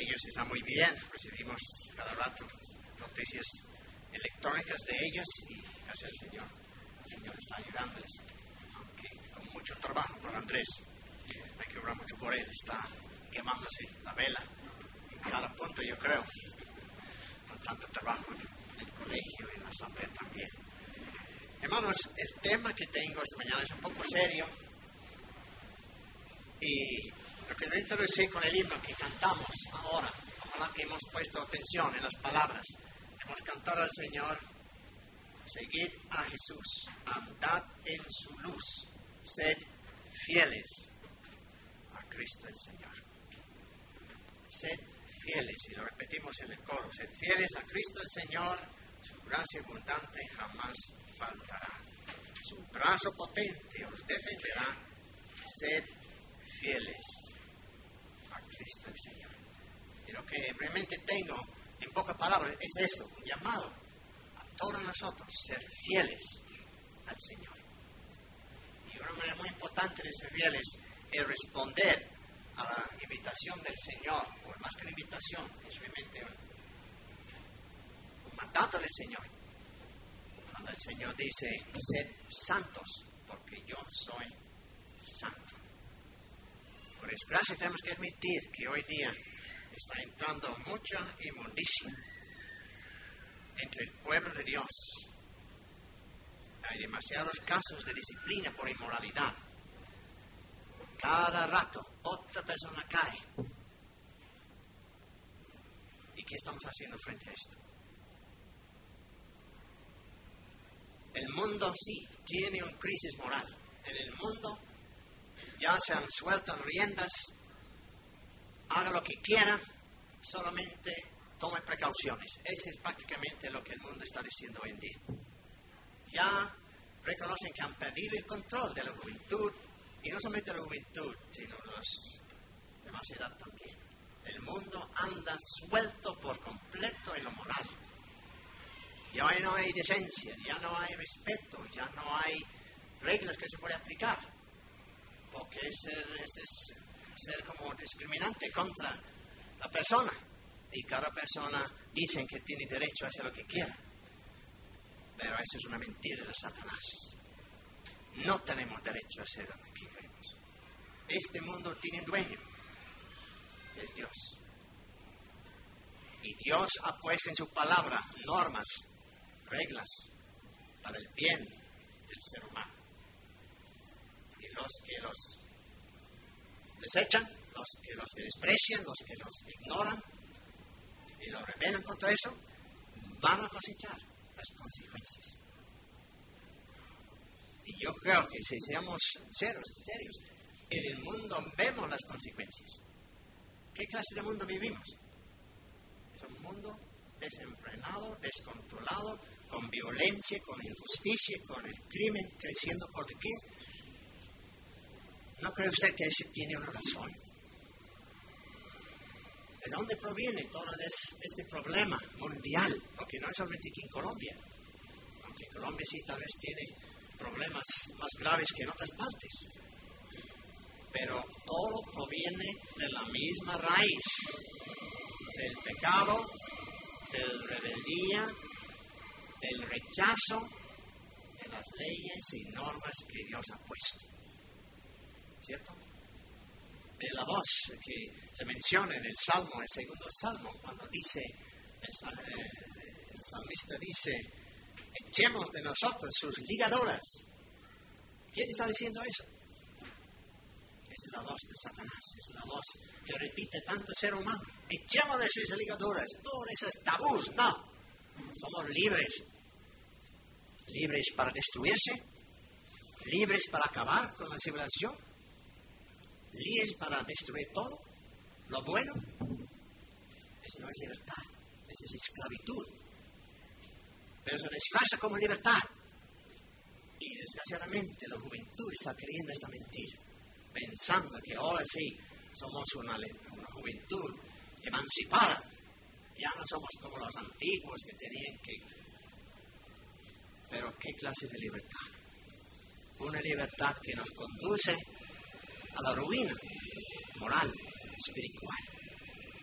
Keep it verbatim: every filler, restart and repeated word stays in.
ellos están muy bien. Recibimos cada rato noticias electrónicas de ellos y gracias al Señor. El Señor está ayudándoles, aunque con mucho trabajo por Andrés. Hay que orar mucho por él. Está quemándose la vela en cada punto, yo creo. Con tanto trabajo en el colegio y en la asamblea también. Hermanos, el tema que tengo esta mañana es un poco serio. Y lo que me introducí con el himno que cantamos ahora, ojalá que hemos puesto atención en las palabras. Hemos cantado al Señor: seguid a Jesús, andad en su luz, sed fieles a Cristo el Señor. Sed fieles, y lo repetimos en el coro: sed fieles a Cristo el Señor, su gracia abundante jamás faltará. Su brazo potente os defenderá, sed fieles a Cristo el Señor. Y lo que realmente tengo en pocas palabras es esto: un llamado a todos nosotros, ser fieles al Señor. Y una manera muy importante de ser fieles es responder a la invitación del Señor, o más que una invitación, es realmente un, un mandato del Señor. Cuando el Señor dice: sed santos, porque yo soy santo. Por desgracia tenemos que admitir que hoy día está entrando mucha inmundicia entre el pueblo de Dios. Hay demasiados casos de disciplina por inmoralidad. Cada rato otra persona cae. ¿Y qué estamos haciendo frente a esto? El mundo sí tiene una crisis moral. En el mundo ya se han suelto riendas. Haga lo que quiera, solamente tome precauciones. Eso es prácticamente lo que el mundo está diciendo hoy en día. Ya reconocen que han perdido el control de la juventud, y no solamente la juventud, sino los de más edad también. El mundo anda suelto por completo en lo moral. Ya no hay decencia, ya no hay respeto, ya no hay reglas que se pueden aplicar, porque es ser, es, es ser como discriminante contra la persona, y cada persona dicen que tiene derecho a hacer lo que quiera. Pero eso es una mentira de Satanás. No tenemos derecho a hacer lo que queremos. Este mundo tiene un dueño, es Dios. Y Dios ha puesto en su palabra normas, reglas para el bien del ser humano. Y los que los desechan, los que los desprecian, los que los ignoran y los rebelan contra eso, van a cosechar las consecuencias. Y yo creo que si seamos serios, serios, en el mundo vemos las consecuencias. ¿Qué clase de mundo vivimos? Es un mundo desenfrenado, descontrolado, con violencia, con injusticia, con el crimen creciendo por doquier. ¿No cree usted que ese tiene una razón? ¿De dónde proviene todo este problema mundial? Porque no es solamente aquí en Colombia. Aunque Colombia sí tal vez tiene problemas más graves que en otras partes. Pero todo proviene de la misma raíz. Del pecado, de la rebeldía, del rechazo de las leyes y normas que Dios ha puesto. ¿Cierto? De la voz que se menciona en el Salmo, el segundo Salmo, cuando dice, el, el salmista dice: echemos de nosotros sus ligaduras. ¿Quién está diciendo eso? Es la voz de Satanás, es la voz que repite tanto el ser humano. Echemos de esas ligaduras, todos esos tabús. No, somos libres. Libres para destruirse, libres para acabar con la civilización, libres para destruir todo lo bueno. Eso no es libertad, eso es esclavitud. Pero se disfraza como libertad. Y desgraciadamente la juventud está creyendo esta mentira, pensando que ahora sí somos una, una juventud emancipada. Ya no somos como los antiguos que tenían que... Pero ¿qué clase de libertad? Una libertad que nos conduce a la ruina moral, espiritual.